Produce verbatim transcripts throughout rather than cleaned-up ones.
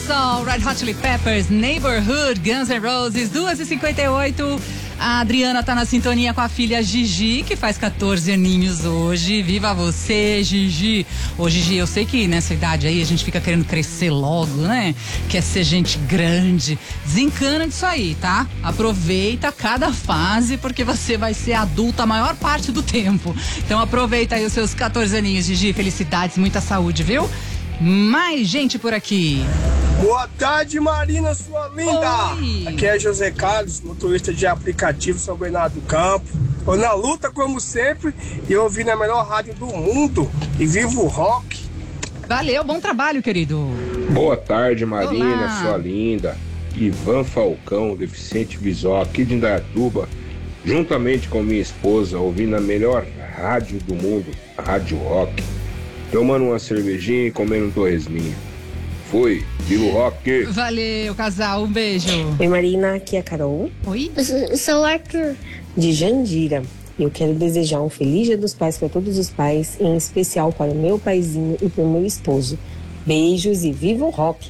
só, Red Hot Chili Peppers, Neighborhood, Guns N' Roses, duas e cinquenta e oito. A Adriana tá na sintonia com a filha Gigi, que faz catorze aninhos hoje. Viva você, Gigi! Ô, Gigi, eu sei que nessa idade aí a gente fica querendo crescer logo, né? Quer ser gente grande. Desencana disso aí, tá? Aproveita cada fase, porque você vai ser adulta a maior parte do tempo. Então aproveita aí os seus catorze aninhos, Gigi. Felicidades, muita saúde, viu? Mais gente por aqui. Boa tarde, Marina, sua linda. Oi. Aqui é José Carlos, motorista de aplicativo São Bernardo do Campo. Tô na luta, como sempre, e ouvindo a melhor rádio do mundo. E vivo o rock. Valeu, bom trabalho, querido. Boa tarde, Marina, Olá. sua linda. Ivan Falcão, deficiente visual aqui de Indaiatuba, juntamente com minha esposa, ouvindo a melhor rádio do mundo, a Rádio Rock. Tomando uma cervejinha e comendo um torresminho. Fui, viva o rock! Valeu, casal, um beijo. Oi, Marina, aqui é a Carol. Oi? Eu sou o Arthur. De Jandira. Eu quero desejar um feliz Dia dos Pais para todos os pais, em especial para o meu paizinho e para o meu esposo. Beijos e viva o rock!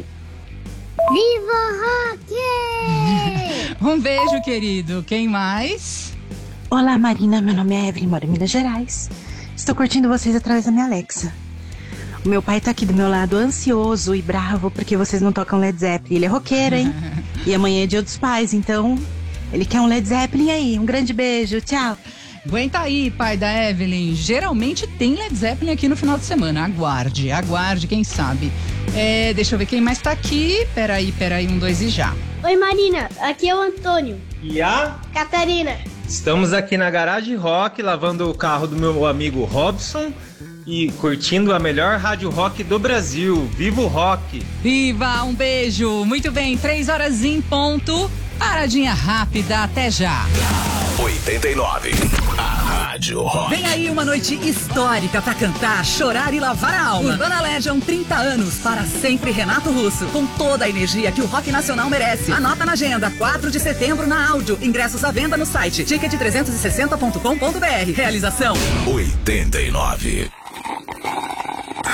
Viva o rock! Um beijo, querido. Quem mais? Olá, Marina. Meu nome é Evelyn, moro em Minas Gerais. Estou curtindo vocês através da minha Alexa. O meu pai tá aqui do meu lado, ansioso e bravo, porque vocês não tocam Led Zeppelin. Ele é roqueiro, hein? E amanhã é Dia dos Pais, então ele quer um Led Zeppelin aí. Um grande beijo, tchau. Aguenta aí, pai da Evelyn. Geralmente tem Led Zeppelin aqui no final de semana. Aguarde, aguarde, quem sabe. É, deixa eu ver quem mais tá aqui. Peraí, peraí, um, dois e já. Oi, Marina. Aqui é o Antônio. E a? Catarina. Estamos aqui na Garagem Rock, lavando o carro do meu amigo Robson e curtindo a melhor rádio rock do Brasil. Viva o rock! Viva, um beijo. Muito bem, três horas em ponto. Paradinha rápida, até já. oitenta e nove. A Rádio Rock. Vem aí uma noite histórica pra cantar, chorar e lavar a alma. Urbana Legend, trinta anos, para sempre Renato Russo. Com toda a energia que o rock nacional merece. Anota na agenda, quatro de setembro na Áudio. Ingressos à venda no site ticket trezentos e sessenta ponto com ponto br. Realização oitenta e nove.